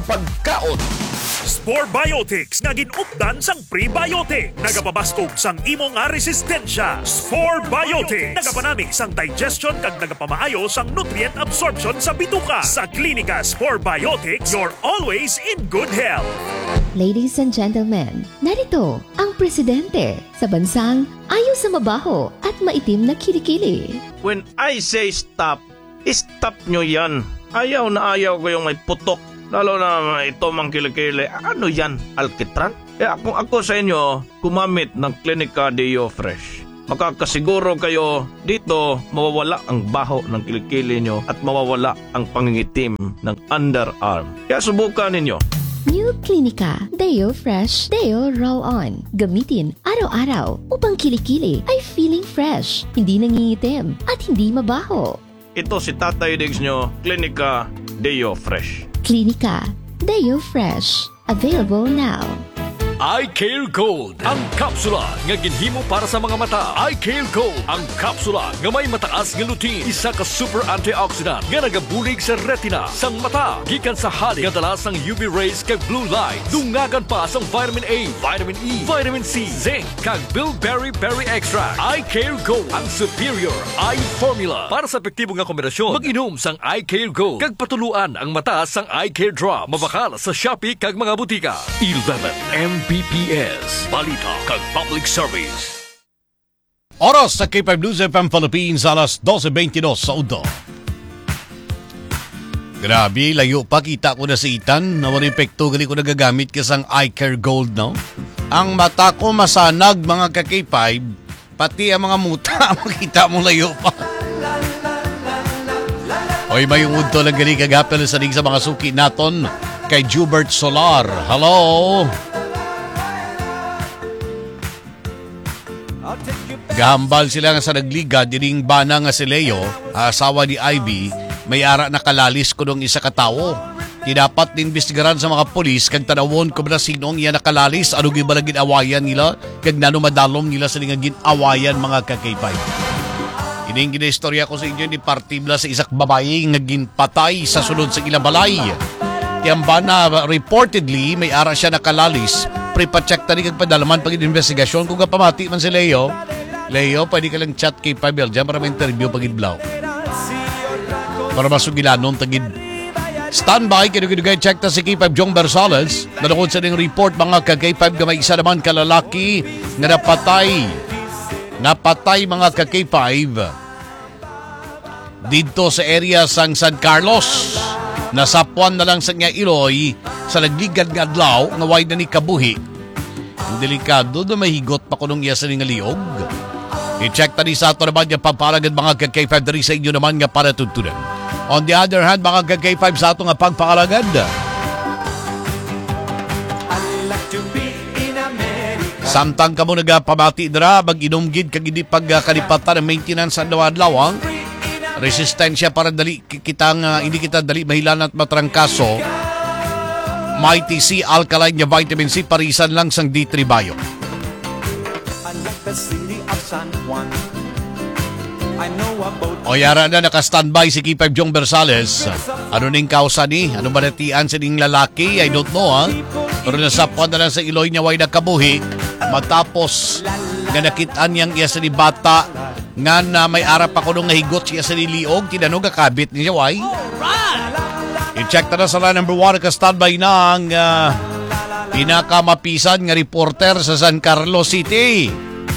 pagkaon. Spore Biotics nga ginupdan sang prebiotic. Nagapabastog sang imo nga resistensya. Spore Biotics nagapanamig sang digestion kag nagapamaayo sang nutrient absorption sa bituka. Sa Klinika Spore Biotics, you're always in good health. Ladies and gentlemen, narito ang presidente sa bansang ayaw sa mabaho at maitim na kilikili. When I say stop, stop nyo yan. Ayaw na ayaw ko yung may putok. Lalo na ito mang kilikili. Ano yan? Alkitran? Kung ako sa inyo, kumamit ng Klinika Deo Fresh. Makakasiguro kayo dito mawawala ang baho ng kilikili nyo at mawawala ang pangingitim ng underarm. Kaya subukan ninyo. New Klinika Deo Fresh Deo Roll-On. Gamitin araw-araw upang kilikili ay feeling fresh, hindi nangingitim at hindi mabaho. Ito si Tatay Diggs nyo, Klinika Deo Fresh. Klinika Deo Fresh. Available now. iCare Gold, ang kapsula nga ginhimo para sa mga mata. iCare Gold, ang kapsula nga may mataas nga lutein, isa ka super antioxidant nga nagabulig sa retina sang mata. Gikan sa halik nga dala sang UV rays kag blue light. Dungagan pa sang vitamin A, vitamin E, vitamin C, zinc kag bilberry berry extract. iCare Gold, ang superior eye formula para sa epektibo nga kombinasyon. Mag-inom sang iCare Gold kag patuluan ang mata sang iCare Drop. Mabakal sa Shopee kag mga butika. 11 MPPS, balita kag public service. Oras sa K5 News FM Philippines, alas 12:22 sa udo. Grabe, layo pa kita ko na si Ethan na wala epekto gali ko nagagamit kasang iCare Gold, no? Ang mata ko masanag, mga ka-K5, pati ang mga muta, makita mo layo pa. Hoy, may ungod to lang gali kagapel sa ring sa mga suki naton kay Jubert Solar. Hello! Gahambal sila nga sa nagliga, dining bana nga si Leo, asawa ni Ivy, may ara na kalalis ko nung isa katawo. Dapat niimbestigaran sa mga polis kag tanawon ko ba sino ang iya nakalalis, ano giba lang ginawayan nila, kag nano madalom nila sa nga ginawayan mga kakaypay. Ining ginaistorya ko sa inyo ni partibla sa isak babae nga ginpatay sa sulod sa ilang balay. Tiyamba na reportedly may ara siya nakalalis, pre-pacheck tani kag padalaman pag investigasyon kung kapamati man si Leo. Leo, pwede ka lang chat kay Pabel dyan para ma-interview pagid blaw. Para masugilanon tagid. Standby, kinugay check ta si K5 Jong Bersales. Nanukod sa ning report mga ka-K5 nga may isa naman kalalaki nga napatay. Napatay mga ka-K5 dito sa area sang San Carlos. Nasapuan na lang sa nga Iloy sa nagligad nga adlaw nga way na ni kabuhi. Ang delikado na mahigot pa kunong iya sa nga liog. I-check tani sa ato naman yung pagpalagad mga ka-K5 dari sa inyo naman nga para tuntunan. On the other hand, mga ka-K5 sa ato nga pagpalagad. Samtang ka mo nagapamati dira, mag-inumgid kag hindi pagkalipatan ng maintenance sa adlaw-adlaw. Resistensya para dali kitang hindi kita dali mahilan at matrangkaso. Mighty C Alkaline nga vitamin C parisan lang sang D3 Bio. O yara na naka-standby si K5 Jong Bersales. Ano ning kausa ni? Ano ba natian sa ning lalaki? I don't know, ha? Pero nasapuan na lang sa Iloy niya way nakabuhi. Matapos nga nakitaan niyang iya sa ni bata nga na may arap ako nung nahigot siya sa niliog. Tinanog kakabit niya, way. I-check na sa line number 1 naka-standby na ang pinakamapisan nga reporter sa San Carlos City.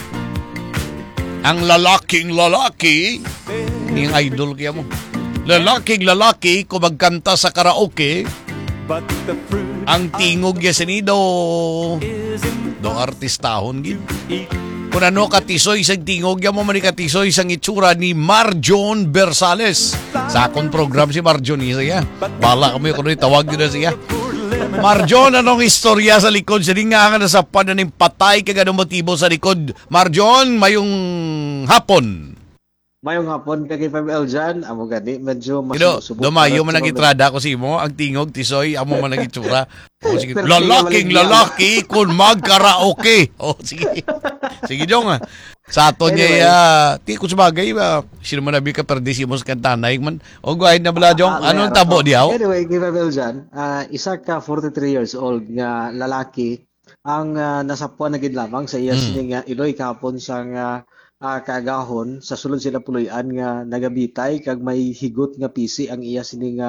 Ang lalaking lalaki, yung idol kaya mo. Lalaking lalaki, kung magkanta sa karaoke, ang tingog niya sinido. Do artistahon gid. Kung ano katisoy isang tingog niya mo manikatisoy isang itsura ni Marjon Bersales. Sa akong program si Marjon siya. Bala kami kung tawag nyo na siya. Marjon, anong istorya sa likod? Sa nga nga nasa pananing patay kag anong motibo sa likod? Marjon, mayong hapon. Mayong hapon kay 5L dyan. Amo gani, medyo Pero, masubok. dumayo man ang itrada ko si mo, ang tingog, tisoy, amo man ang itsura. O, sige, Pero lalaking tingnan mo lalaki kung mag-karaoke. O, sige. Sige, Jong. Sa ato Anyway. niya, ti ko sabagay ba, sino man nabi ka perdisimos kantanay man. O, guwahin na bala, Jong. Anong tabo diyaw? Anyway, kay 5L dyan, isa ka 43 years old nga lalaki ang nasapuan na gid lamang sa iya sining Iloy kahapon sang kaagahon sa sulod sila puloy-an nga nagabitay kag may higot nga PC ang iya sining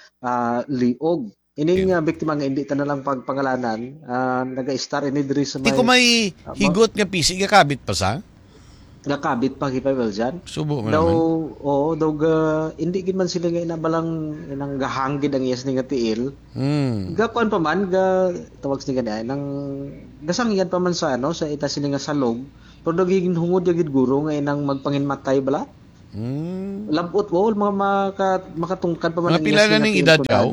liog. Ining biktima nga hindi ta na lang pagpangalanan, naga-star ini diri sa Ti ko may higot nga pisi, kakabit pa sa? nakabit pa kay dyan. Subo mo Daw, naman. daw hindi gid man sila nga inabalang inang gahanggid ang iyas ni nga tiil. Gakuan pa man, tawag sila nga nang gasangyan pa man sa sa ita sila nga salog. Pero daging hungod yagid guro nga inang magpanginmatay bala. Labot mo, makatungkad pa man Mga pila na ning edad yaw?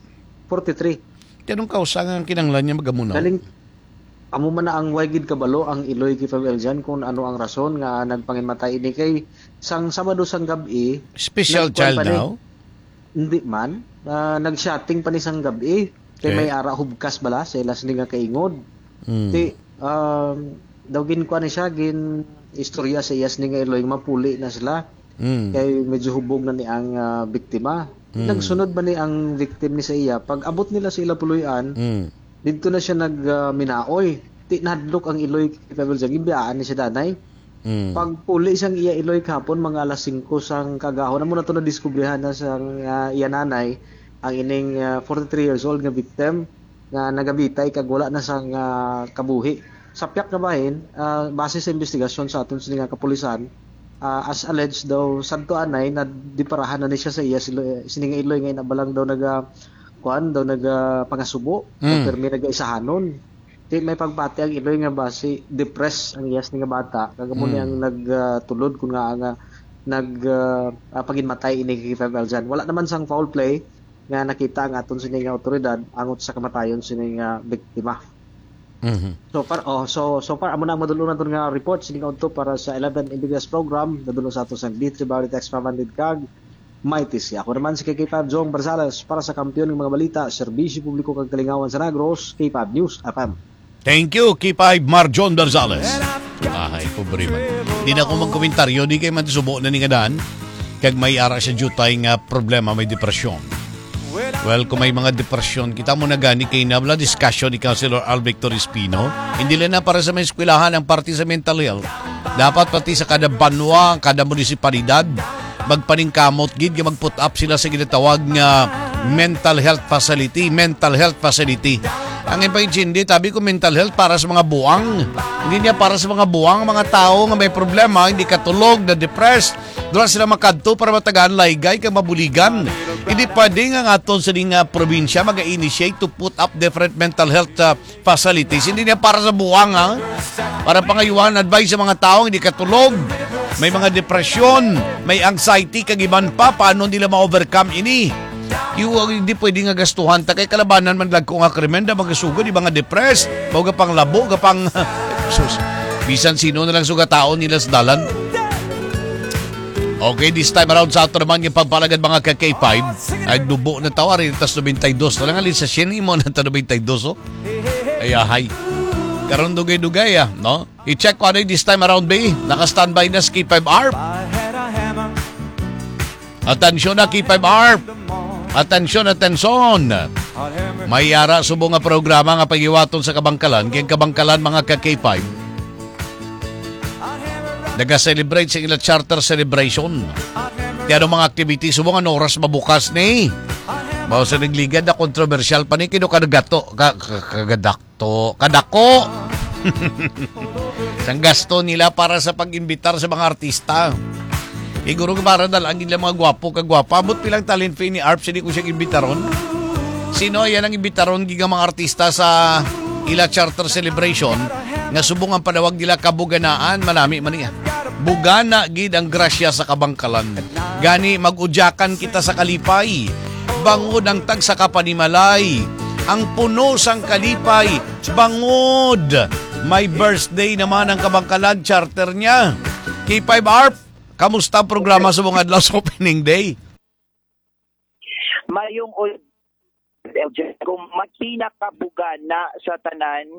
43. Tanong kausa nga kinanglan niya magamunaw. Galing, amo man na ang wagid kabalo ang Iloy kay 5L dyan kung ano ang rason nga nagpanginmatay ini kay sang Sabado sang gabi. Special nagkuhan child pa ni- now? Hindi man. Nag-shotting pa ni sang gabi. Kay Okay. may ara hubkas bala sa ilas ni nga kaingod. Mm. Di, daw ginkuha ni siya, istorya sa iyas ni nga Iloy, mapuli na sila. Mm. Kay medyo hubog na ni ang biktima. Nagsunod ba ni ang victim ni sa iya? Pag abot nila sa ila puloy-an, Mm. dito na siya nagminaoy. Tinadlok ang Iloy kay Pebble Jang. Ibiyaan ni siya danay. Mm. Pag puli siyang iya Iloy kahapon, mga alas 5 sang kagahon. Amo na ito na-diskubrihan na sang iya nanay, ang ining 43 years old nga victim nga nagabitay kag wala na sang kabuhi. Sa piyak na bahin, base sa investigasyon sa aton sining kapulisan, as alleged daw sadto anay na diparahan na ni siya sa iya sining Iloy nga inabalang daw pangasubo permi nagaisahanon. Di may pagbati ang Iloy nga base depressed ang iyas ni nga bata kagamo ni ang nagtulod kun nga paginmatay ini kay 5L dyan. Wala naman sang foul play nga nakita ang aton sining otoridad angot sa kamatayon sining biktima. Mhm. So far amo na ang madulungan ton nga report sining adto para sa 11 Ibigas program nadulong sa ato sang D3 Bawat Text Pamandid kag Mighty siya. Ako naman si K5 Jong Barzales para sa kampiyon ng mga balita, serbisyo publiko kag kalingawan sa Negros, K5 News FM. Thank you, K5 Marjon Barzales. Ay, pobre man. Di na ako magkomentaryo, di kayo matisubo na ni Gadan. Kag may ara siya jutay nga problema, may depresyon. Well, kung may mga depresyon, kita mo na gani kay nabla discussion ni Councilor Al Victor Espino. Hindi lang na para sa may eskwelahan ang parte sa mental health. Dapat pati sa kada banwa, kada munisipalidad, magpaningkamot gid nga mag-put up sila sa ginatawag nga mental health facility. Ang ipaintindi, tabi ko mental health para sa mga buwang. Hindi niya para sa mga buwang, mga tao nga may problema, hindi katulog, na depressed. Doon sila makadto para matagaan laygay kang mabuligan. Hindi pwede nga aton sa probinsya mag-initiate to put up different mental health facilities. Hindi niya para sa buwang, ha? Para pangayuhan advice sa mga tao hindi katulog. May mga depresyon, may anxiety, kagiban pa, paano nila ma-overcome ini? Hindi pwede nga gastuhan ta kay kalabanan man lag ko nga krimen da magasugod di ba nga depressed mao ga pang labo ga pang sus bisan sino na lang suga taon nila sa dalan. Okay, this time around sa ato naman yung pagpalagad mga ka-K5 ay dubo na tawarin tas 92 na lang alin sa siyeni mo na 92 oh. Ay ahay karon dugay-dugay no? I-check ko ano yung this time around ba naka-standby na sa K5 ARP. Atensyon na K5 ARP. Atensyon. May yara subo nga programa nga pagiwaton sa Kabangkalan. Kaya Kabangkalan mga ka-K5. Naga-celebrate sa ila charter celebration. Kaya mga activity subo nga oras mabukas ni. Bawa sa nagligad na kontrobersyal pa ni kino kadako. Sang gasto nila para sa pag-imbitar sa mga artista. Siguro para dalang nila mga gwapo kagwapa. Abot pilang talent fee ni ARP, hindi ko siya imbitaron. Sino yan ang imbitaron giga mga artista sa ila charter celebration nga subong ang panawag nila kabuganaan manami man niya. Bugana gid ang grasya sa Kabangkalan. Gani magudyakan kita sa kalipay. Bangod ang tag sa kapanimalay. Ang puno sang kalipay. Bangod. May birthday naman ang Kabangkalan charter niya. K5 ARP Kamusta ang programa sa mga adlaw sa opening day? Mayong kung magpinakabugana sa tanan,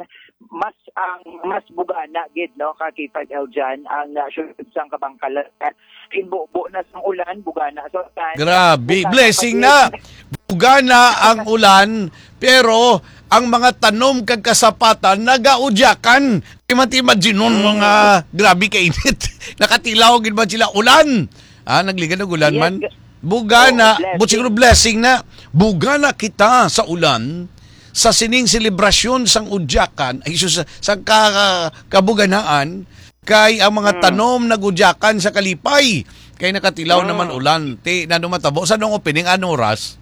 mas bugana gid no kakipag Eljan ang sang Kabangkalan. Kinbubo na sang ulan, bugana sa tanan. Grabe, blessing na. Bugana ang ulan, pero ang mga tanom kag kasapatan nagaudyakan. Imagine nun mga grabe kainit. Nakatilaw gid ba sila ulan? Nagligan ng ulan man. Bugana, siguro blessing na. Bugana kita sa ulan sa sining selebrasyon sang udyakan ay sa kabuganaan kay ang mga tanom nagudyakan sa kalipay kay nakatilaw naman ulan. Nano matabo sa nung opening anong oras?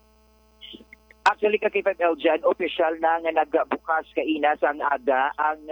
Actually, kakipag Eljan, official na nga nagbukas kaina sang aga ang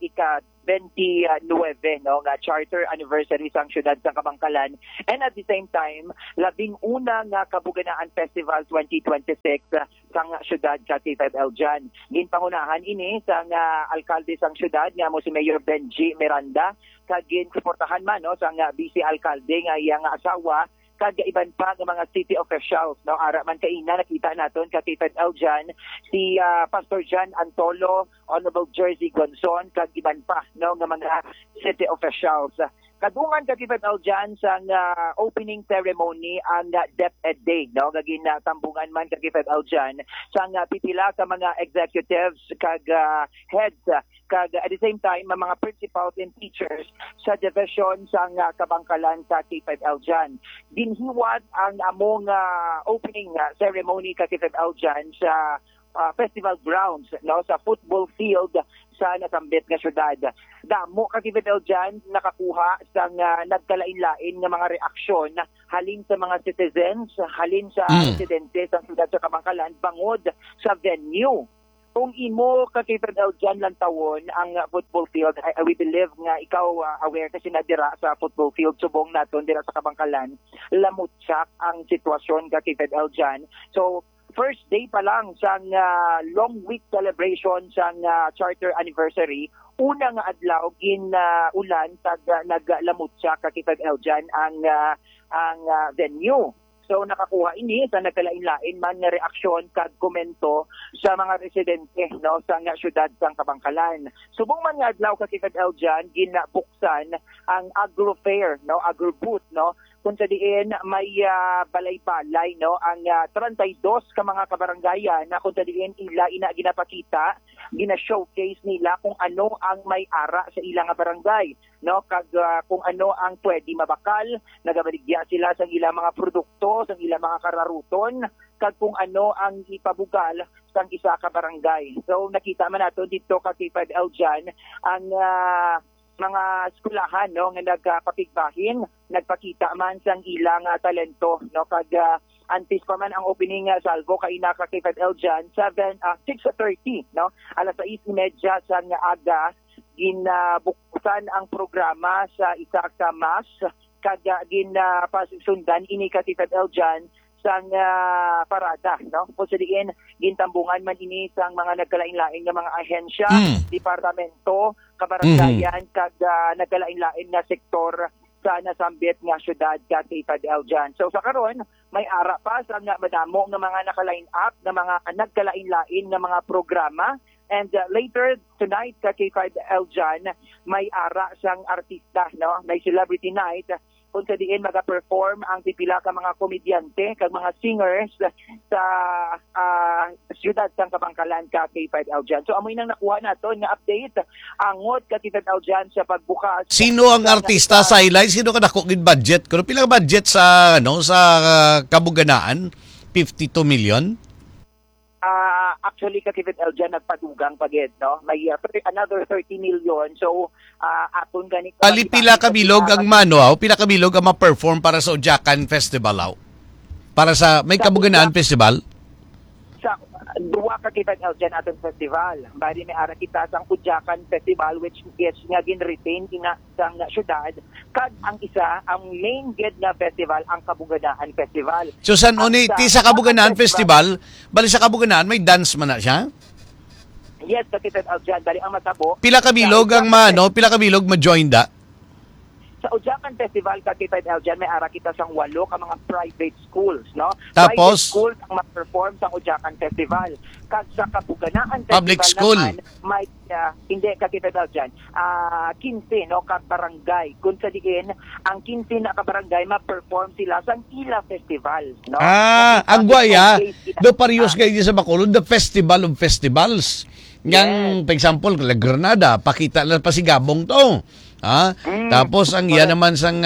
ika-29 no, nga charter anniversary sang syudad sa Kabangkalan. And at the same time, 11 nga Kabuganaan Festival 2026 sang syudad kakipag Eljan. Ginpangunahan ini sang alkalde sang syudad nga mo si Mayor Benji Miranda kag ginsuportahan man no sang vice alkalde nga iyang asawa kag iban pa ng mga city officials no ara man kaina nakita naton kakipag Eljan si Pastor John Antolo, Honorable Jersey Gonzon kag iban pa no ng mga city officials. Kadungan kakipag Eljan sa opening ceremony ang DepEd Day no gagin tambungan man kakipag Eljan sa pipila ka mga executives kag heads kag at the same time mga principals and teachers sa division sa Kabangkalan kakipag Eljan. Ginhiwat ang among opening ceremony kakipag Eljan sa festival grounds no sa football field sa nasambit nga syudad. Damo kakipag Eljan nakakuha sa nagkalain-lain nga mga reaksyon halin sa mga citizens, halin sa residente sa syudad sa Kabangkalan bangod sa venue. Kung imo kakipag Eljan lang tawon ang football field, we believe nga ikaw aware kasi na dira sa football field subong naton dira sa Kabangkalan, lamutsak ang sitwasyon kakipag Eljan. So first day pa lang sa long week celebration sa charter anniversary, una nga adlaw ulan tag naglamutsak kakipag Eljan ang venue. So nakakuha ini sa nagkalain-lain man nga reaksyon kag komento sa mga residente no sa syudad sang Kabangkalan. Subong man nga adlaw kakipag Eljan ginabuksan ang agro fair no, agro booth no kung sa diin may balay-balay no ang 32 ka mga kabarangayan na kung sa diin ila ginapakita, gina-showcase nila kung ano ang may ara sa ilang barangay no kag kung ano ang pwede mabakal, nagabaligya sila sa ilang mga produkto, sa ilang mga kararuton kag kung ano ang ipabugal sa isa ka barangay. So nakita man nato dito kakipag Eljan ang mga eskulahan no nga nagpapigbahin, nagpakita man sang ilang talento no kag antes pa man ang opening salvo kay kakipag Eljan 6:30 no alas 6:30 sa aga ginabuksan ang programa sa isa ka mas kag ginpasundan ini kakipag Eljan sang parada no kung sa diin gintambungan man ini sang mga nagkalain-lain nga mga ahensya, departamento, kabarangayan kag nagkalain-lain nga sektor sa nasambit nga syudad kakipag Eljan. So sa karon may ara pa sa madamo nga mga naka-line up nga mga nagkalain-lain nga mga programa. And later tonight kakipag Eljan may ara sang artista no, may celebrity night kung sa diin maga-perform ang pipila ka mga komedyante kag mga singers sa syudad sang Kabangkalan kakipag Eljan. So amoy nang nakuha naton nga update angot kakipag Eljan sa pagbukas. Sino ang artista sa highlight? Sino ka dako gid budget? Kuno pila ka budget sa sa Kabuganaan? 52 million? Actually kakipag Eljan nagpadugang pagid no may another 30 million so aton gani pila ka bilog ang pila ka bilog ang ma-perform para sa Udyakan Festival para sa may Kabuganaan Festival sa duwa kakipag Eljan aton festival bali may ara kita sang Udyakan Festival which is nga gin-retain ina sang syudad kag ang isa ang main gid nga festival ang Kabuganaan Festival. So san oni ti sa Kabuganaan Festival bali sa Kabuganaan may dance man na siya? Yes, kakipag Eljan bali ang matabo. Pila ka bilog ang pila ka bilog ma-join da? Sa Ujakan Festival, kakipad Eljan, may ara kita sang 8 ka mga private schools, no? Tapos? Private schools ang mag-perform sa Ujakan Festival. Kag sa Kabuganaan Festival Public school. naman, may, hindi kakipad Eljan, 15, no, ka barangay. Kung sa diin, ang 15 na ka barangay, ma-perform sila sa Ila Festival, no? Ang guaya, do parehas kayo sa Bacolod, the Festival of Festivals. Yang, for example, Granada, pakita lang pa si Gabong to. Tapos, ang iya naman sang,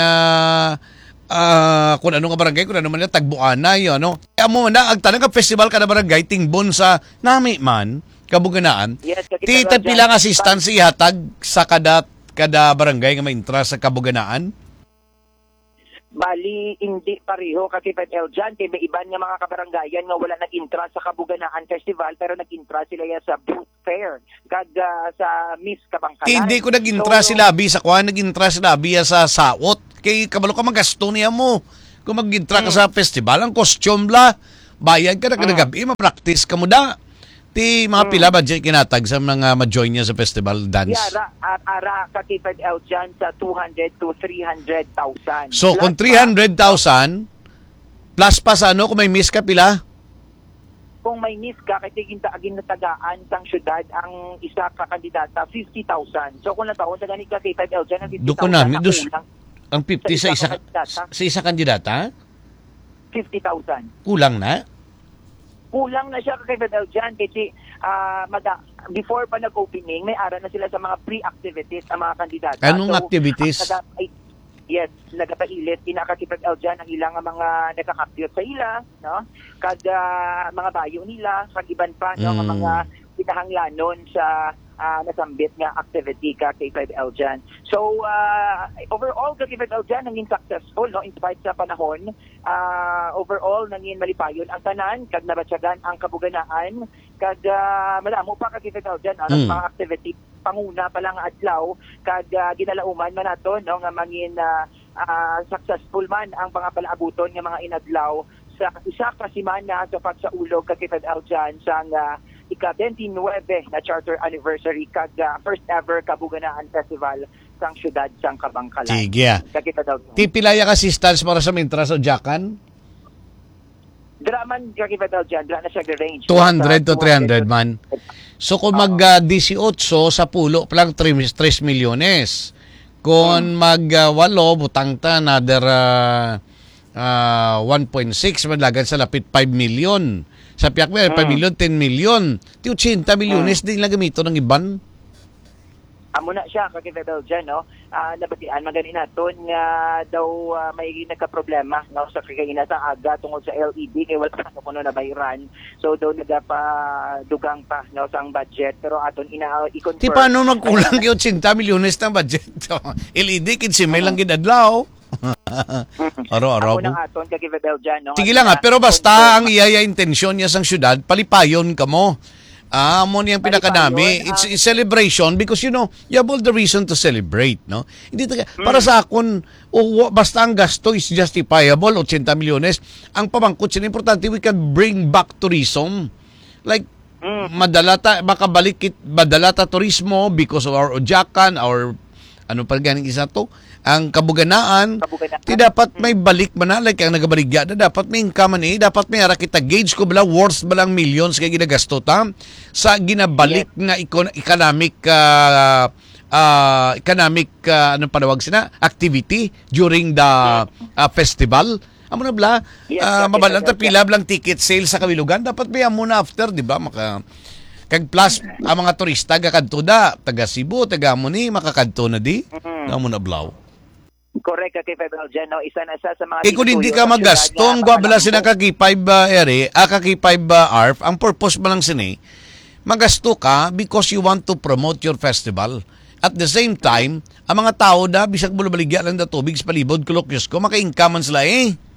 kung ano nga barangay, kung ano man na, Tagbuana, yun, ano. Kaya mo na, ang tanong ka festival ka na barangay, tingbon sa Nami man, Kabuganaan, Yes, tita pilang assistance ihatag sa kada barangay nga may interest sa Kabuganaan? Bali, hindi pareho kakipad Eljan. Kaya may iban nga mga kabaranggayan nga wala nag-intra sa Kabuganaan Festival pero nag-intra sila ya sa Booth Fair kag sa Miss Kabangkalan. Hindi ko nag-intra sila abi sa kuha, nag-intra sila abi sa saot. Kay kabalo ka magasto niya mo. Kung mag-intra ka sa festival, ang costume la, bayad ka na kadagabi, ma-practice ka mo da. Ti mga pila budget kinatag sa mga ma-join niya sa festival dance. Ara kakipad Eljan sa 200 to 300,000. So kung 300,000 plus pa sa ano kung may miss ka pila? Kung may miss ka, kasi ginatagaan sang syudad ang isa ka kandidata, 50,000. So kung nataon sa ganit kakipad Eljan, ang 50,000 Doon namin, kulang ang 50 sa isa kandidata? 50,000. Kulang na? Kulang na siya kay Fidel dyan kasi before pa nag-opening, may ara na sila sa mga pre-activities ang mga kandidata. Anong activities? Yes, nagapailit, inakakipag dyan ang ilang mga nakakakyot sa ila, no? Kada mga bayo nila, kag-iban pa, no? Ang mga pinahanglanon sa nasambit nga activity ka kay Fred Eljan. So, overall, kay Fred Eljan, nanging successful, no? In spite sa panahon, overall, nanging malipayon ang tanan, kag nabatsagan ang Kabuganaan, kag malamo pa kay Fred Eljan, ang mga activity, panguna pa lang adlaw, kag ginalauman man nato, no? Nga mangin successful man ang pangapalaabuton nga mga inadlaw sa isa ka semana sa pagsaulog kay Fred Eljan sang ika-29 na charter anniversary kag first ever Kabuganaan Festival sang syudad sang Kabangkalan. Sige. Ti pilaya ka assistance para sa mintra sa Jakan? Draman kakipadaw dyan, na siya range. 200 to 300 man. So kung mag-18 sa pulo pa lang 3 milyones. Kung mag-8, butang ta another 1.6, madlagan sa lapit 5 million. Sa piyak mo, 5 million, 10 million. Ti 80 milyones din lang gamito ng iban. Amo na siya, kakipadaw dyan, no? Nabatian, maganin natin nga daw may nagka-problema, no? Sa kakaina sa aga tungkol sa LED, kaya wala pa kuno na bayran. So, daw nagapadugang pa, no? Sa ang budget. Pero aton i-confirm. Ti paano magkulang yung 80 milyones ng budget? LED, 15 may lang ginadlaw. Araw-araw. Ako nang aton, kakipadaw dyan, no? Sige lang pero basta ang iyaya intensyon niya sang syudad, palipayon ka mo. Mo niyang pinakadami. It's a celebration because you know, you have all the reason to celebrate, no? Hindi para sa akon, basta ang gasto is justifiable, 80 milyones. Ang pamangkot sila importante, we can bring back tourism. Like, madala ta turismo because of our Ujakan, our ano pa ganing isa to, ang Kabuganaan, ti dapat may balik man na, like ang nagabaligya na, dapat may income dapat may ara kita gauge ko bala, worth balang millions kay ginagasto ta, sa ginabalik na economic anong panawag sina, activity during the festival. Amo na bala, mabalanta pila blang ticket sale sa kabilugan, dapat may amo na after, di ba, kag plus ang mga turista gakadto da taga Cebu taga Muni makakadto na di amo na blaw. Correct kay Federal Gen, no? Isa na sa mga kung hindi ka magasto ang gwabala sina kagi 5 ere kagi 5 ARF ang purpose ba lang sini magasto ka because you want to promote your festival. At the same time ang mga tao da bisag bulabaligya lang da tubig sa palibot kulokyos ko maka-income sila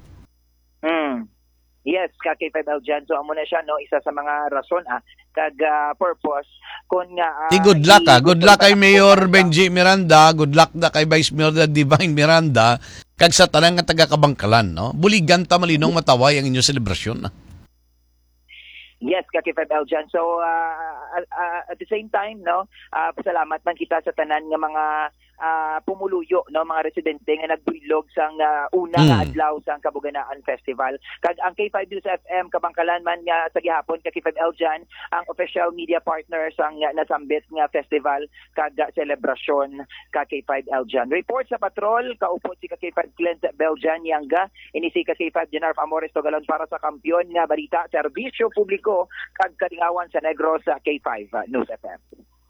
Yes, kay Fidel Jan. So, amo na siya, no? Isa sa mga rason, kag purpose. Kung nga... good luck, Good luck kay Mayor Benji Miranda. Good luck da kay Vice Mayor Divine Miranda. Kag sa tanang nga taga-Kabangkalan, no? Buligan ta malinong mataway ang inyong selebrasyon, Yes, kay Fidel Jan. So, at the same time, no? Pasalamat man kita sa tanan nga mga pumuluyo no mga residente nga nagbilog sang una nga adlaw sang Kabuganaan Festival. Kag ang K5 News FM kabangkalan man nga sa gihapon kag K5 Eljan ang official media partner sang nasambit nga festival kag selebrasyon ka K5 Eljan. Report sa patrol kaupod si K5 Clint Beljan Yanga inisi ka K5 Jenarf Amores Togalon para sa kampiyon nga balita serbisyo publiko kag kalingawan sa Negros sa K5 News FM.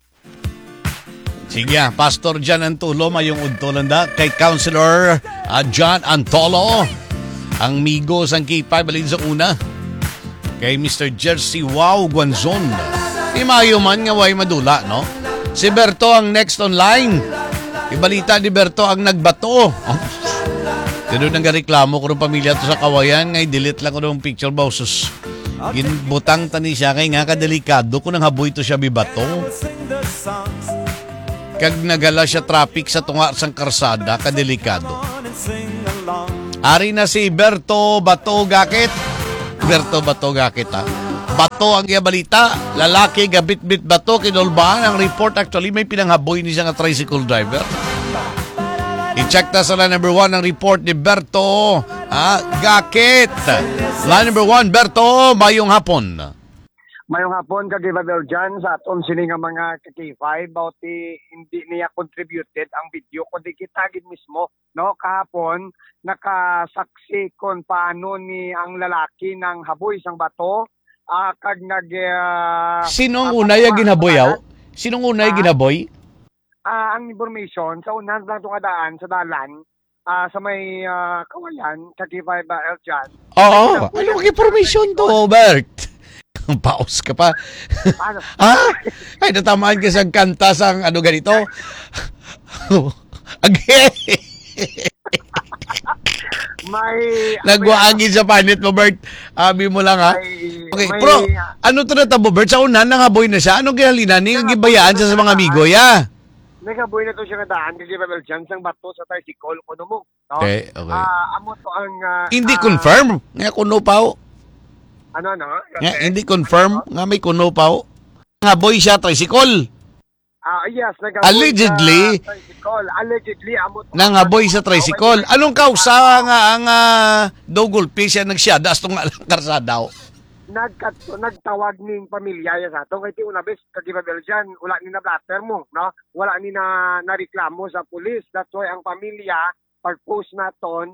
Sige, Pastor John Antolo, mayong udtolan da kay Councilor John Antolo, ang migo sang K5 balin sa una. Kay Mr. Jersey Wow Guanzon. Imayo man nga way madula, no? Si Berto ang next online. Ibalita ni Berto ang nagbato. Ganun ang reklamo ko ng pamilya to sa Kawayan. Ngay, delete lang ko ng picture bausos. Ginbutang tani siya kay nga kadelikado kung nang haboy to siya bibato. Kag nagala siya traffic sa tunga sang karsada, kadelikado. Ari na si Berto Bato Gakit. Berto Bato Gakit, ha? Bato ang balita. Lalaki gabit-bit bato kinulbaan. Ang report actually may pinanghaboy ni siya nga tricycle driver. I-check ta sa line number 1 ang report ni Berto Gakit. Line number 1, Berto, mayong hapon. Mayong hapon kagibadol dyan sa aton sini nga mga K5 bauti hindi niya contributed ang video kundi kita gid mismo no kahapon nakasaksi kon paano ni ang lalaki ng haboy sang bato kag nag Sinong unay ginaboy aw? Sinong unay ginaboy? Ang information sa unahan lang itong adaan sa dalan sa may Kawayan K5 dyan. Oo, anong information to, Bert? Paus ka pa. Ano? Ay, natamaan ka sa kanta sang ano ganito. Again. Nagwaagin sa panit mo, Bert. Abi mo lang, ha? Okay, pero ano to natabo, Bert? Sa unan, nangaboy na siya. Anong kinalinan? Yung gibayaan siya sa mga amigo, ya? Nagaboy na to siya nga daan kasi Babel dyan sang bato sa tricycle kuno mo. No? Okay. Amo to ang... hindi confirm. Nga kuno pa o. Ano? Nga, hindi confirm. Nga may kuno pa o. Nangaboy siya tricycle. Yes, allegedly, allegedly amo to nangaboy sa tricycle. Anong kausa nga ang dogulpi siya nagsyada astong karsada o? Nagtawag ning pamilya ya sa ato kay ti una bes kagibabel dyan wala ni na blatter mo no wala ni na nareklamo sa pulis. That's why ang pamilya pag-post naton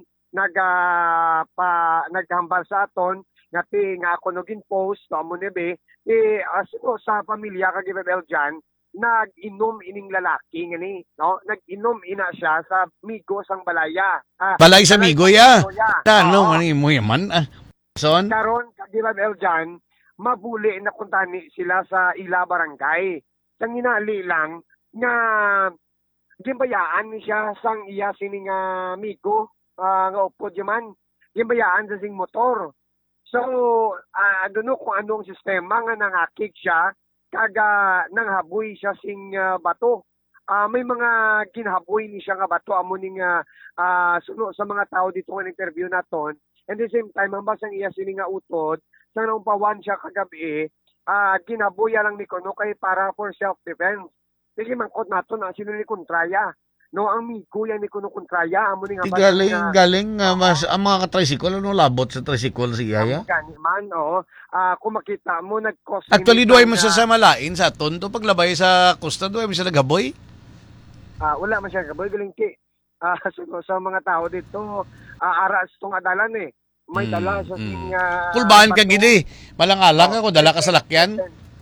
naghambal sa aton ngati nga ako naging post to amo ni be asino sa pamilya kagibabel dyan nag-inom ining lalaki ngani no nag-inom ina siya sa migo sang balaya balay sa migo ya ano mani mo yaman son karon kagibabel dyan mabuli na kuntani sila sa ila barangay sang inali lang nga gimbayaan ni siya sang iya sining migo nga upod yaman gimbayaan sa sing motor. So aduno kung anong sistema nga nangakik siya kaga nanghaboy siya sing bato. May mga ginhaboy ni siya nga bato amo ning suno sa mga tao dito nga interview naton. And the same time ang basang iya sini nga utod sa naumpawan siya kagabi ginaboya lang ni kuno kay para for self defense. Sige mangkot naton sino ni kontraya. No ang migo yan ni kuno kontraya amo ning galing mas ang mga tricycle ano labot sa tricycle si Yaya. Gani man kung makita mo nag-cost actually duay mo sa malain sa tonto paglabay sa costa duay mo sa naghaboy. Wala man siya gaboy galingki. Sa mga tao dito aras tong adalan may dala sa sing kulbahan ka gidi malang-alang ako dala ka sa lakyan.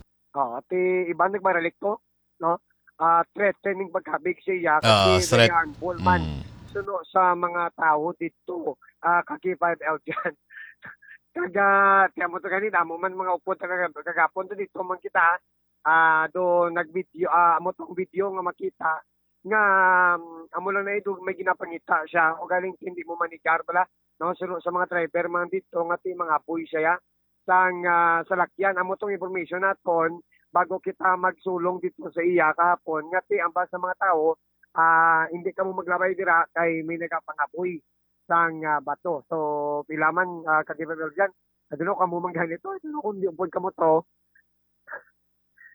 Ti iban nagbaralik to no threatening pagkabig siya kasi ball man suno sa mga tao dito K5 dyan. Kaga tiyan mo to kanina mo man mga upod kagapon to dito man kita do nagvideo amo tong video nga makita nga amo lang na ito may ginapangita siya o galing hindi mo manigar pala no suno sa mga driver man dito nga ti mga apoy siya sang salakyan amo tong information naton bago kita magsulong dito sa iya kahapon ngati ang basa mga tao hindi ka mo maglabay dira kay may nagapangapoy sang bato. So pilaman kagibabel dyan aduno ka mo mangganito aduno kung di upod ka mo to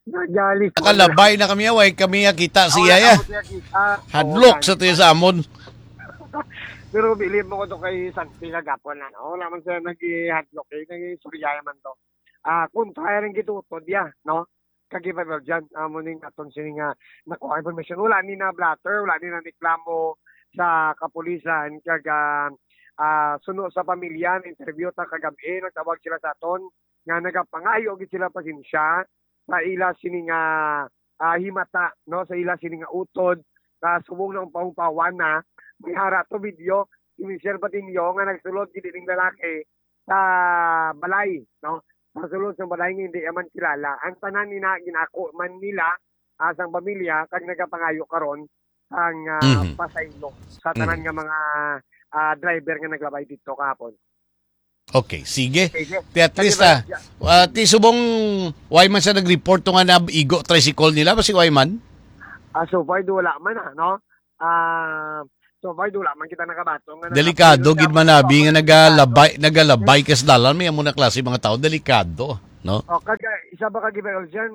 Nagali ko. Nakalabay na kami, away kami kita siya ya. Hadlock sa tiyo sa amon. Pero bilib mo ko to kay Santi Gapon na. Wala man siya nag-hadlock nag-suryaya man to. Kung tayo rin gitutod ya, no? Kagibay dyan, muning aton sining nakuha information. Wala ni na blatter, wala ni na reklamo sa kapulisan, suno sa pamilya, interview ta kagabi, nagtawag sila sa aton, nga nagapangayo gid sila pasensya sa ila sining himata, no? Sa ila sining utod, sa subong ng pahupawan na, may hara to video, si Michelle Patinio nga nagsulod gid ning lalaki sa balay, no? Masulod sa balay nga hindi man kilala. Ang tanan ni na ginako man nila asang pamilya kag nagapangayo karon ang pasaylo sa tanan nga mga driver nga naglabay dito kahapon. Okay, sige. At least ti subong Wyman sa nag-report to nga na igo tricycle nila ba si Wyman? So far wala man no. So far wala man kita nakabato nga delikado gid manabi nga nagalabay kas dalan may amo na klase mga tao delikado, no? Kag isa ba kagibel diyan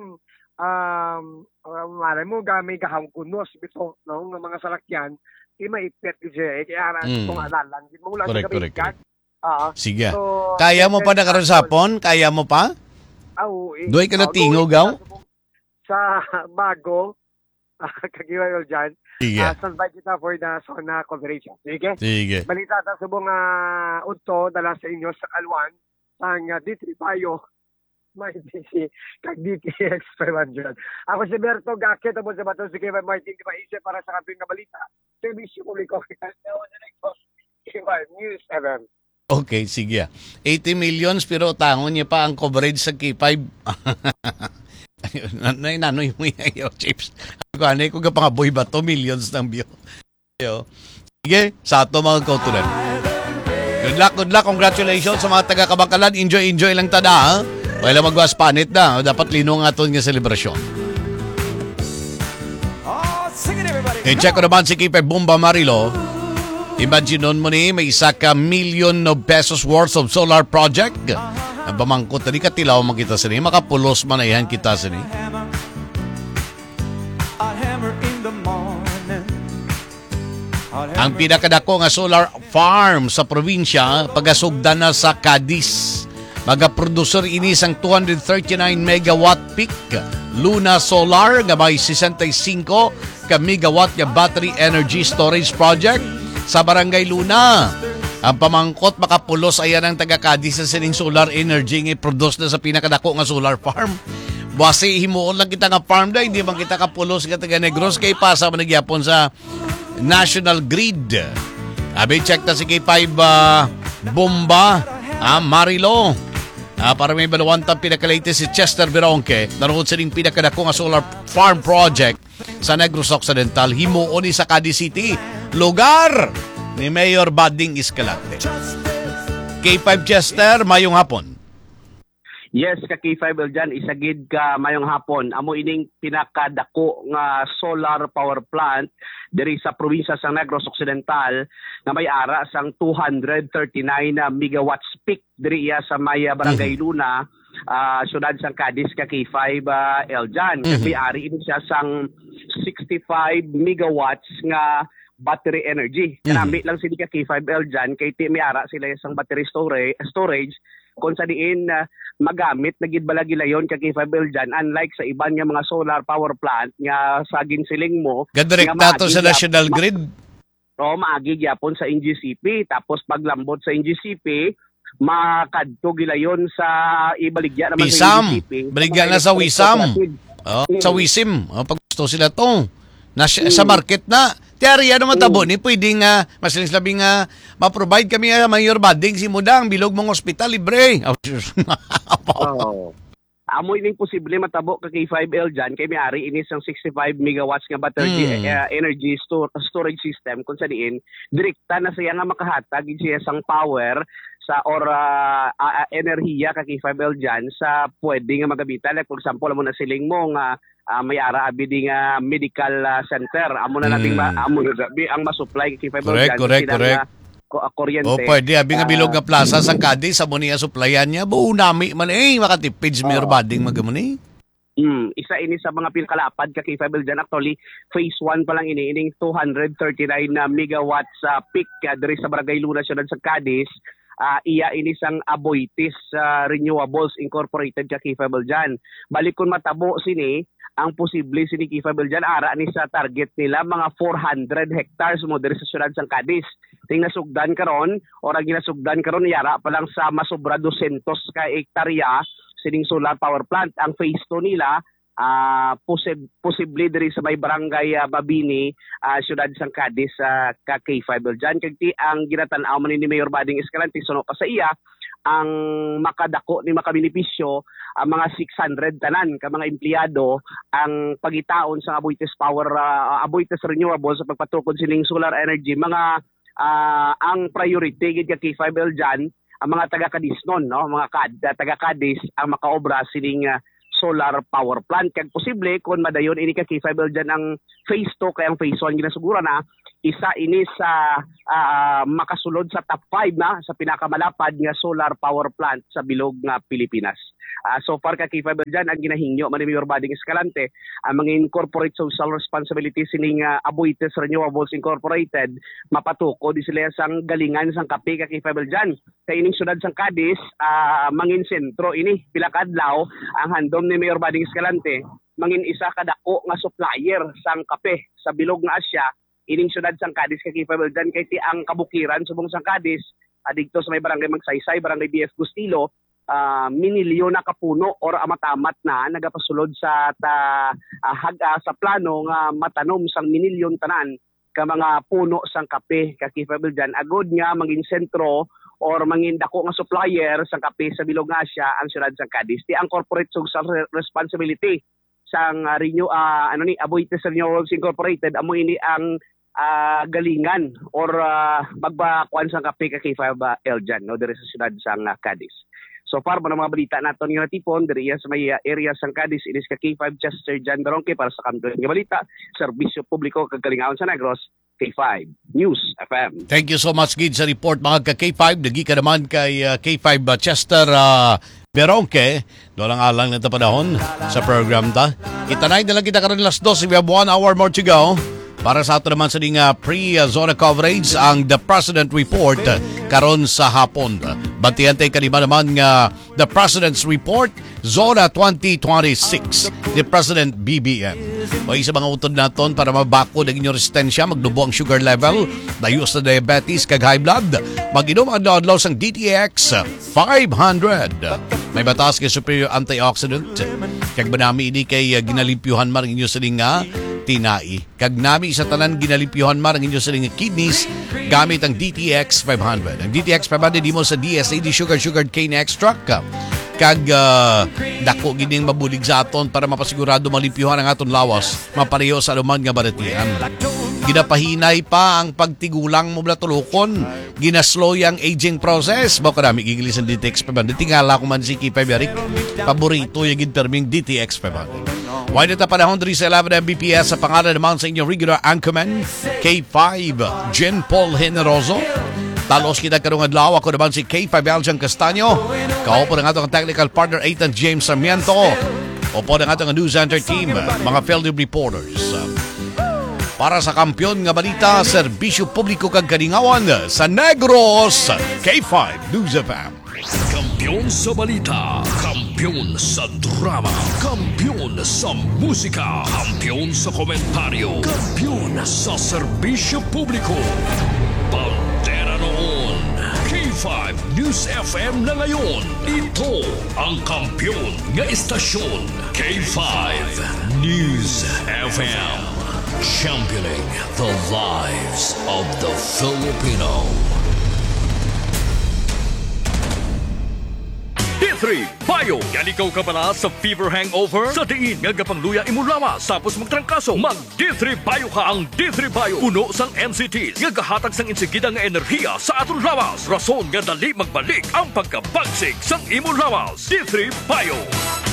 malay mo gamay kahangkunos bito no ng mga salakyan di maipet siya kaya kung alalan gid mo wala sa kabigat. Sige. So, kaya mo pa na karon sapon? Kaya mo pa? Doy ka na tingugaw? Sa bago kagibel diyan. Standby kita for the zona coverage. Sige. Balita ta subong udto dala sa inyo sa Alwan ang D3 Payo may DC kag DTX 500. Ako si Berto Gakit abo sa bato si Kevin Martin di maisip para sa kaping nga balita. Servisyo publiko. News 7. Okay, sige. 80 millions pero tangon niya pa ang coverage sa K5. Nanoy mo yung chips. Ano ko ka boy ba to millions ng view. Sige, sa ato mga kautulan. Good luck, congratulations sa mga taga-Kabangkalan. Enjoy lang tada, ha? Wala magwas panit na. Dapat lino nga aton nga selebrasyon. I-check ko naman si Kipe Bomba Marilo. Imagine mo ni may isa ka million of pesos worth of solar project. Ang pamangkot na di katilaw makita sa ni. Makapulos manayahan kita sa ni. Ang pinakadako nga solar farm sa probinsya pagasugdan na sa Cadiz. Magaproducer ini sang 239 megawatt peak Luna Solar nga may 65 ka megawatt nga battery energy storage project sa Barangay Luna. Ang pamangkot makapulos ayan ang taga Cadiz sa sining solar energy nga produce na sa pinakadako nga solar farm. Basi himuon lang kita nga farm da, hindi man kita kapulos nga taga Negros kay pasa man nagyapon sa National Grid. Abi check ta si K5 Bomba Marilo. Para may balawantang pinakalaite si Chester Vironque naroon sa ring pinakadako nga solar farm project sa Negros Occidental himuon ni sa Cadiz City, lugar ni Mayor Bading Escalante. K5 Chester, mayong hapon. Yes, ka K5 dyan, isagid ka mayong hapon. Amo ining pinakadako nga solar power plant diri sa probinsya sa Negros Occidental na may ara sang 239 megawatts peak diri sa may Barangay Luna, syudad sang Cadiz ka K5 Eljan. May ari ini siya sang 65 megawatts nga battery energy. Kanami lang sila ka K5 Eljan kay may ara sila sang battery storage kung sa diin magamit na gid balagilayon kay K5 Eljan unlike sa iban nga mga solar power plant nga sa ginsiling mo gadirekta to sa National Grid maagi gyapon sa NGCP tapos paglambot sa NGCP makadto gilayon sa ibaligya naman sa NGCP baligya na sa Wisam sa Wisim pag gusto sila to sa market na Tiyari, ano matabo ni pwedeng masaling sabi nga ma-provide kami Mayor Bading si Mudang bilog mong ospital libre. Amoy ning posible matabo ka K5 Eljan kay may-ari inis ang 65 megawatts nga battery energy storage system kung sa diin direkta na siya nga makahatag siya sang power sa enerhiya ka K5 Eljan sa pwede nga magabita like for example amo na siling mo nga may ara abidi nga medical center amo na nating amo ang ma-supply kay K5 Eljan correct kuryente. Pwede abi nga bilog nga plaza sang Cadiz amo niya supplyan niya buo nami man makatipid Mayor Bading magamuni. Isa ini sa mga pinkalapad ka K5 dyan. Actually, phase 1 pa lang ining 239 megawatts peak diri sa Barangay Luna, Ciudad sa Cadiz. Iya ini sang Aboitiz Renewables Incorporated ka K5 dyan. Balik kung matabo sini, ang posible sini K5 dyan, ara ni sa target nila mga 400 hectares mo diri sa Ciudad sa Cadiz. Ting nasugdan karon, ora ginasugdan karon yara pa lang sa masobra 200 ka hektarya sining solar power plant. Ang phase 2 nila posible diri sa may barangay Babini, Ciudad San Cadiz ka K5 dyan. Kagti ang ginatan-aw man ni Mayor Bading Escalante suno pa sa iya ang makadako ni makabinipisyo ang mga 600 tanan ka mga empleyado ang pagitaon sa Aboitiz Renewables sa pagpatukod sining solar energy. Mga ang priority gid ka K5 dyan ang mga taga-Cadiz nun, no? Mga taga-Cadiz ang makaobra sining solar power plant. Kag posible kung madayon ini ka K5 dyan ang phase 2 kay ang phase 1 ginasugura na isa ini sa makasulod sa top 5 na sa pinakamalapad nga solar power plant sa bilog nga Pilipinas. So far ka K5 dyan ang ginahingyo man ni Mayor Bading Escalante ang mga incorporate social responsibility sining Aboitiz Renewables Incorporated mapatuko di sila sang galingan sang kape ka K5 dyan. Sa ining Ciudad sang Cadiz mangin sentro ini pila ka adlaw ang handom ni Mayor Bading Escalante mangin isa kadako nga supplier sang kape sa bilog nga Asya ining Ciudad sang Cadiz ka K5 dyan kay ti ang kabukiran subong sang Cadiz adikto sa may barangay Magsaysay, barangay BF Gustilo, minilyo na kapuno or amatamat na nagapasulod sa haga sa plano nga matanom sang minilyon tanan ka mga puno sang kape ka K5 dyan. Agod nga mangin sentro or mangin dako nga supplier sang kape sa bilog nga Asya ang Ciudad sang Cadiz. Ti ang corporate social responsibility sang Aboitiz Renewables Incorporated amo ini ang galingan or magbakuan sang kape ka K5L dyan, no, diri sa Ciudad sang Cadiz. So far, mga balita natin nga natipon, diri sa may area sang Cadiz, inis ka K5 Chester Jan Daronque para sa kanto nga balita, serbisyo publiko kagalingaon sa Negros, K5 News FM. Thank you so much, Gid, sa report mga ka-K5. Nagi ka naman kay K5 Chester Daronque. Doon lang alang na panahon sa program ta. Itanay na lang kita karon last 12. We have 1 hour more to go. Para sa ato naman sa pre-zona coverage ang The President Report karon sa hapon. Bantiyan tayo kanima naman nga The President's Report Zona 2026 The President BBM. May isa mga utod naton para mabako ng inyong resistensya, magdubo ang sugar level, dayos na diabetes, kag high blood, mag-inom ang adlaw sang DTX 500. May batas kay superior antioxidant. Kag banami ini kay ginalimpyuhan man ang inyong silinga tinai. Kag nami sa tanan ginalimpyuhan man ang inyong silinga kidneys gamit ang DTX 500. Ang DTX 500 di mo sa DSAD sugar cane extract kag dako gining mabulig sa aton para mapasigurado malimpyuhan ang aton lawas mapareho sa anuman nga baratian. Ginapahinay pa ang pagtigulang mo tulukon, ginaslow ang aging process. Bako nami gigilis ang DTX 500. Tingala ko man si K5 Eric, paborito yung terming DTX 500. Why na panahon rin sa 11 Mbps sa pangalan naman sa inyong regular anchorman, K5 Jen Paul Generoso. Talos kita karong adlaw, ako naman si K5 Aljan Castaño. Kaupo ng atong technical partner Ethan James Sarmiento. Opo ng atong news center team, mga field reporters. Para sa kampiyon nga balita, serbisyo publiko kag kalingawan sa Negros, K5 News FM. Kampiyon sa balita, kampiyon sa drama, kampiyon sa musika, kampiyon sa komentaryo, kampiyon sa serbisyo publiko. Pantera noon, K5 News FM na ngayon. Ito ang kampiyon nga istasyon, K5 News FM. Championing the lives of the Filipino. D3 Bio. Yan ikaw ka pala sa fever hangover? Sa diin nga gapangluya imong lawas tapos magtrangkaso. Mag D3 Bio ka. Ang D3 Bio puno sang NCTs nga gahatag sang insigida nga enerhiya sa atong lawas. Rason nga dali magbalik ang pagkabagsik sang imong lawas. D3 Bio.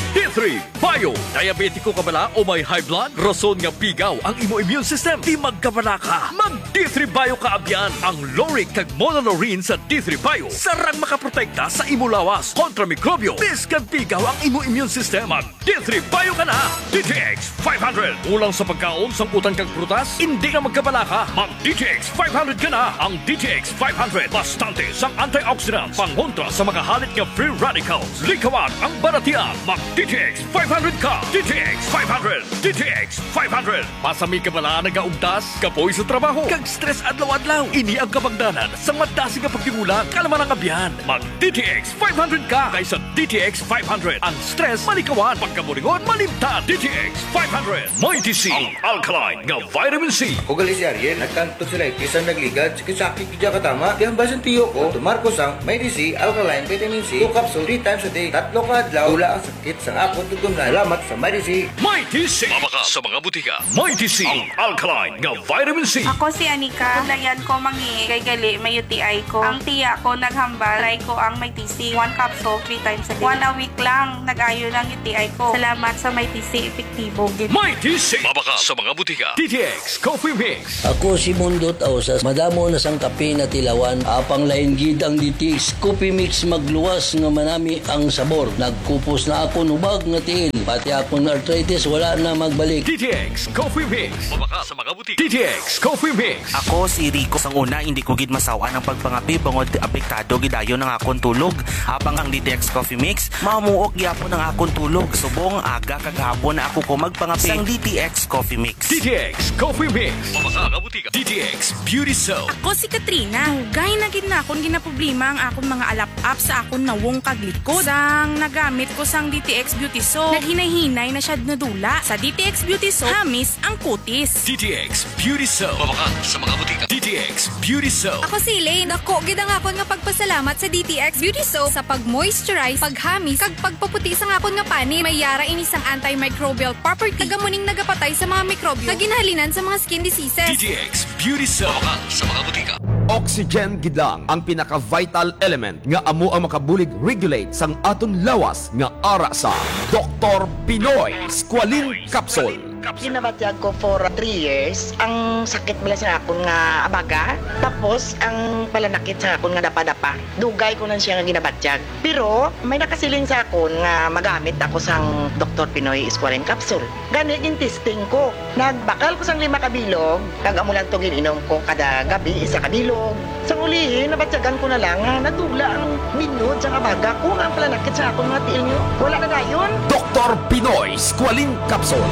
D3 Bio. Diabetiko ka bala o may high blood? Rason nga pigaw ang imo immune system. Di magkabala ka. Mag D3 Bio ka abyan. Ang Loric kag Monolaurin sa D3 Bio. Sarang makaprotekta sa imo lawas kontra mikrobyo. Biskan pigaw ang imo immune system. Mag D3 Bio ka na. DTX 500. Ulang sa pagkaon sang utang kag prutas. Hindi ka magkabala ka. Mag DTX 500 ka na. Ang DTX 500 bastante sang antioxidants pangontra sa mga halit nga free radicals. Likawan ang baratian. Mag DTX 500 ka. DTX 500. DTX 500. Pasami ka bala nagaugtas, kapoy sa trabaho, kag stress adlaw-adlaw. Ini ang kabagdanan sa madasi nga pagtimulan. Kalaman ang abyan. Mag DTX 500 ka kaysa DTX 500. Ang stress malikawan, pagkaburingon malimtan. DTX 500. May TC ang alkaline nga vitamin C. Ugali si Ariel, nagkanto sila isang nagligad, sakit-sakit kaya katama. Kaya basan tiyo ko, tumarko sang may DC, alkaline, vitamin C, 2 capsule 3 times a day. Tatlo ka adlaw, tula ang sakit sang akot tugom na. Salamat sa may DC. May TC. Mabaka sa mga butika. May TC ang alkaline nga vitamin C. Ako si Anika. Kulayan ko mangi kay gali may UTI ko. Ang tiya ko naghambal, try ko ang may TC. 1 capsule 3 times a day. 1 a week lang, nag-ayo lang UTI ko. Salamat sa may TC, epektibo. May TC. Mabaka sa mga butika. DTX Coffee Mix. Ako si Mundot Ausas. Madamo na sang kape na tilawan. Apang lain gid ang DTX Coffee Mix magluwas nga manami ang sabor. Nagkupos na ako nubag nga tiil. Pati akong arthritis wala na magbalik. DTX Coffee Mix. Mabaka sa mga butika. DTX Coffee Mix. Ako si Rico. Sang una, hindi ko gid masawa ng pagpangapi bangod apektado gidayo ng akong tulog. Habang ang DTX Coffee Mix, mamuok gyapon ng akong tulog. Subong aga kaghapon na ako ko magpangapi sang DTX Coffee Mix. DTX Coffee Mix. Mabaka sa butika. DTX Beauty Soap. Ako si Katrina. Hugay na gid na akong ginaproblema ang akong mga alap-up sa akong nawong kaglikod. Sang nagamit ko sang DTX Beauty Soap, naghinay-hinay na siya nadula. Sa DTX Beauty Soap, hamis ang kutis. DTX Beauty Soap. Mabaka sa mga butika. DTX Beauty Soap. Ako si Elaine. Ako gid ang akon nga pagpasalamat sa DTX Beauty Soap sa pag-moisturize, paghamis, kag pagpaputi sa akon nga pani. May yara ini sang antimicrobial property. Tagamuning nagapatay sa mga mikrobyo. Kaginhalinan sa mga skin diseases. DTX Beauty Soap. Mabaka sa mga butika. Oxygen gid lang ang pinaka-vital element nga amo ang makabulig regulate sang aton lawas nga ara sa Dr. Pinoy Squalene Capsule. Ginabatyag ko for 3 years. Ang sakit bala sa akon nga abaga. Tapos ang palanakit sa akon nga dapa-dapa. Dugay ko lang siya nga ginabatyag. Pero may nakasiling sa akon nga magamit ako sang Dr. Pinoy Squalene Capsule. Gani yung testing ko. Nagbakal ko sang 5 kabilog. Kag amo lang to gininom ko kada gabi 1 kabilog. Sa ulihin, nabatyagan ko na lang nga nadula ang minod sa abaga ko nga ang palanakit sa akon nga tiil nyo. Wala na gayon. Dr. Pinoy Squalene Capsule.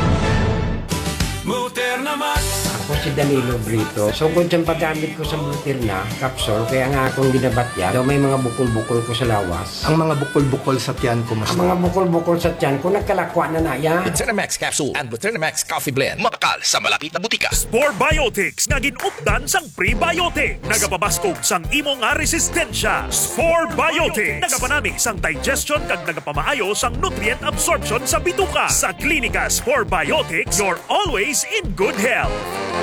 Muterna Max. Ako si Danilo Brito. So kung siyang paggamit ko sa Muterna capsule, kaya nga akong ginabatya, daw may mga bukol-bukol ko sa lawas. Ang mga bukol-bukol sa tiyan ko mas. Ang mga bukol-bukol sa tiyan ko nagkalakwa na ya. Muterna Max Capsule and Muterna Max Coffee Blend. Mabakal sa malapit na butika. Spore Biotics nga ginupdan sang prebiotic. Nagapabaskog sang imo nga resistensya. Spore Biotics. Nagapanami sang digestion kag nagapamaayo sang nutrient absorption sa bituka. Sa klinika Spore Biotics, you're always in good health.